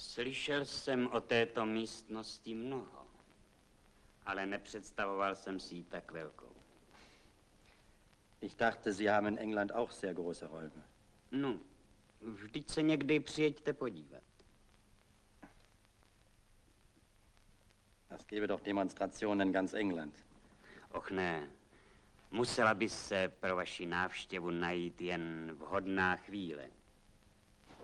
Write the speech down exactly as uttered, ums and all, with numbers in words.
Slyšel jsem o této místnosti mnoho, ale nepředstavoval jsem si ji tak velkou. Ich dachte, Sie haben in England auch sehr große Räume. No, vždyť se někdy přijeďte podívat. Es gäbe doch Demonstrationen in ganz England. Och ne, musela by se pro vaši návštěvu najít jen vhodná chvíle.